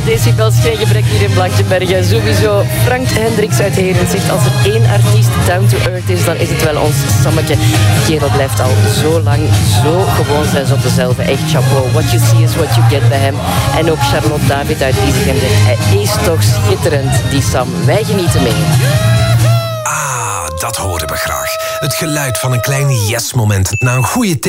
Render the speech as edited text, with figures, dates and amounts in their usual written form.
Decibels, geen gebrek hier in Blankenbergen. Sowieso. Frank Hendricks uit Heren zegt, als er één artiest down to earth is, dan is het wel ons Sammeke. Die kerel blijft al zo lang zo gewoon zijn op dezelfde. Echt chapeau. What you see is what you get bij hem. En ook Charlotte David uit Liesegem zegt, hij is toch schitterend, die Sam. Wij genieten mee. Ah, dat horen we graag. Het geluid van een klein yes-moment na een goede tip